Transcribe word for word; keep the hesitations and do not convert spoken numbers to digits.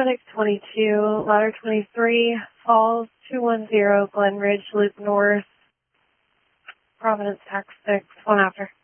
paramedic twenty-two, ladder twenty-three, Falls two one zero, Glen Ridge, Loop North, Providence, Tax six, one after.